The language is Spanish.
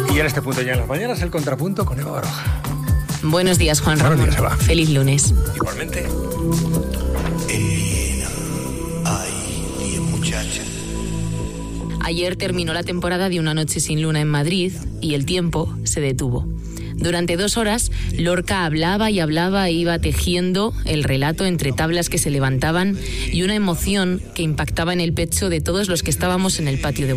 Y en este punto ya en las mañanas, el contrapunto con Eva Baroja. Buenos días, Juan Ramón. Buenos días, Eva. Feliz lunes. Igualmente. Ay, 10 muchachas. Ayer terminó la temporada de Una noche sin luna en Madrid y el tiempo se detuvo. Durante 2 horas, Lorca hablaba y hablaba e iba tejiendo el relato entre tablas que se levantaban y una emoción que impactaba en el pecho de todos los que estábamos en el patio de